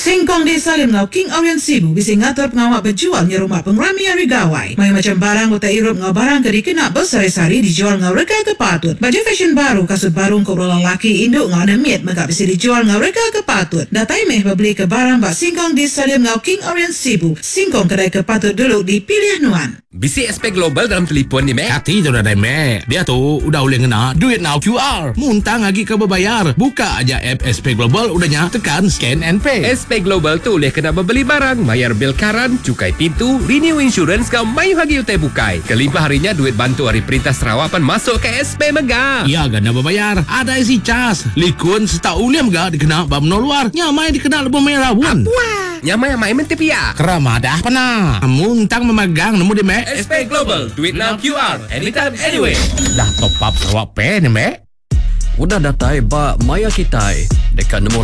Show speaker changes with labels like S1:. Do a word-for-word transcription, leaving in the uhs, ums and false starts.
S1: Singkong di Salim ngau King Orient Cebu bisi ngatur pengawak berjual nya rumah pengrami hari gawai. Mai macam barang uta irup ngau barang ke dikena bersari-sari dijual ngau reka ke patut. Baju fashion baru kasut baru untuk lelaki induk ngau nemit maka bisi dijual ngau reka ke patut. Datai meh beli ke barang bak Singkong di Salim ngau King Orient Cebu. Singkong kedai ke patut dulu dipilih nuan.
S2: Bisi S P Global dalam telefon ni, Mek.
S3: Hati tu dah dah, Mek. Dia tu udah boleh ngena duit now Q R. Muntang lagi ke berbayar. Buka aja app S P Global udahnya tekan scan and pay.
S2: S P Global tu boleh kena membeli barang, bayar bil karan, cukai pintu, renew insurance kau mayu hagi utai bukai. Kelimpah harinya duit bantu hari perintah Sarawak pan masuk ke S P Mega.
S3: Ya, gana berbayar. Ada isi cas. Likun setau uliam gak dikena bam no luar. Nyamai dikena lebih merah pun.
S2: Wah, nyamai yang main mentepia.
S3: Kerama dah pernah. Muntang memegang nemu di Mek.
S2: S P Global, do it now Q R, anytime, anyway.
S3: Dah top up Sarawak Pay ni, Mek.
S4: Udah datai ba maya kitai dekat nemu